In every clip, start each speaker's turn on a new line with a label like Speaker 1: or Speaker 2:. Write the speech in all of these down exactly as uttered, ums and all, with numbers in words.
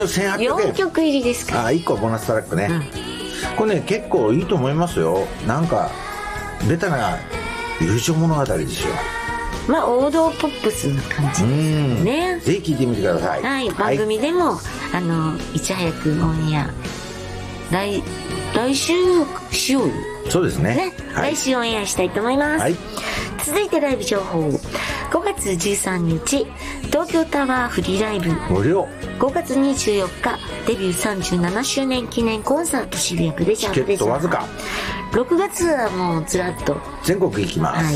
Speaker 1: せんはっぴゃくえん。
Speaker 2: よんきょく入りですか。
Speaker 1: あ、いっこボーナストラックね、うん、これね結構いいと思いますよ。なんかベタな友情物語ですよ。
Speaker 2: まあ王道ポップスな感じですね。
Speaker 1: ぜひ聞いてみてください。
Speaker 2: はい、番組でも、はい、あのいち早くオンエア来来週しようよ。
Speaker 1: そうですね、
Speaker 2: ね、はい、来週オンエアしたいと思います、はい、続いてライブ情報。ごがつじゅうさんにち東京タワーフリーライブ。ごがつにじゅうよっかデビューさんじゅうななしゅうねん記念コンサート渋谷プレジャープレジャー。
Speaker 1: チケットわずか。
Speaker 2: ろくがつはもうずらっと
Speaker 1: 全国行きます、はい、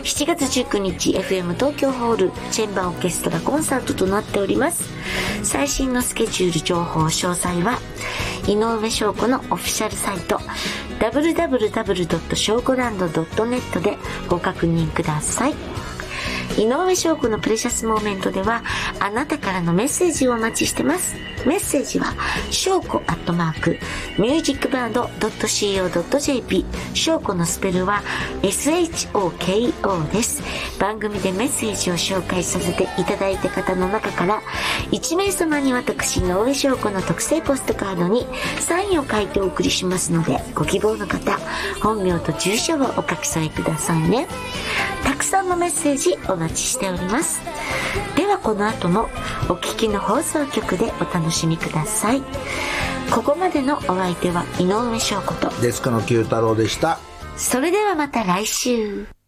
Speaker 2: しちがつじゅうくにち エフエム 東京ホールチェンバーオーケストラコンサートとなっております。最新のスケジュール情報詳細は井上翔子のオフィシャルサイト ダブリューダブリューダブリュードットショーコランドドットネット でご確認ください。井上翔子のプレシャスモーメントではあなたからのメッセージをお待ちしてます。メッセージは翔子アットマークミュージックバードドットシーオードットジェーピー。翔子のスペルは エスエイチオーケーオー です。番組でメッセージを紹介させていただいた方の中からいちめいさまに私井上翔子の特製ポストカードにサインを書いてお送りしますので、ご希望の方本名と住所をお書き添えくださいね。たくさんのメッセージお待ちしております。ではこの後もお聞きの放送局でお楽しみください。ここまでのお相手は井上翔子と
Speaker 1: デスクの九太郎でした。
Speaker 2: それではまた来週。